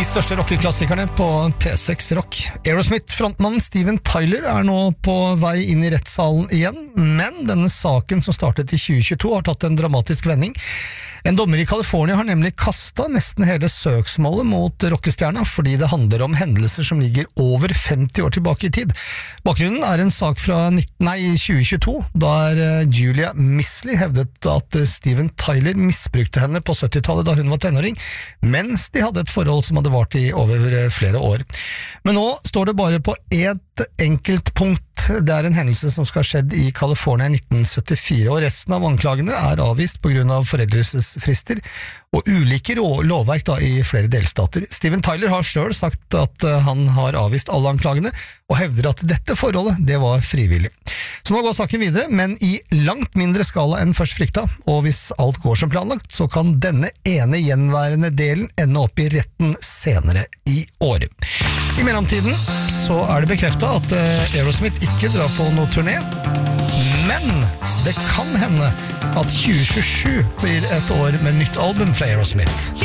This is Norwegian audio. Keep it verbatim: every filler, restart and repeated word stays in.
største rockeklassikerne på P seks Rock. Aerosmith-frontmannen Steven Tyler er nå på vei inn i rettssalen igjen, men denne saken som startet i tjue tjueto har tatt en dramatisk vending. En dommer i California har nemlig kastet nesten hele søksmålet mot rockestjerna fordi det handler om hendelser som ligger over femti år tilbake i tid. Bakgrunnen er en sak fra tjue tjueto, der Julia Misley hevdet at Steven Tyler misbrukte henne på syttitallet da hun var tenåring, mens de hadde et forhold som hadde vart i over flere år. Men nå står det bare på et enkelt punkt. Det er en hendelse som skal ha skjedd i California i nitten syttifire, og resten av anklagene er avvist på grunn av foreldelsesfrister og ulike lovverk da, i flere delstater. Steven Tyler har selv sagt at han har avvist alle anklagene, og hevder at dette forholdet det var frivillig. Så nå går saken videre, men i langt mindre skala enn først frykta, og hvis alt går som planlagt, så kan denne ene gjenværende delen ende opp i retten senere i år. I mellomtiden så er det bekreftet at Aerosmith ikke drar på noe turné, men det kan hende at tjue tjuesju blir et år med nytt album fra Aerosmith.